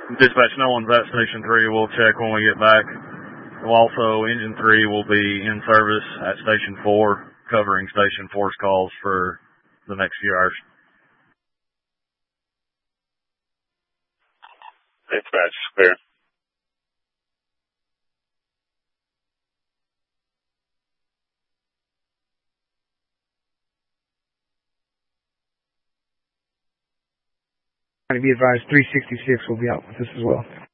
Dispatch, no one's at Station 3. We'll check when we get back. Also, Engine 3 will be in service at Station 4, covering Station 4's calls for the next few hours. Dispatch, clear. To be advised, 366 will be out with us as well.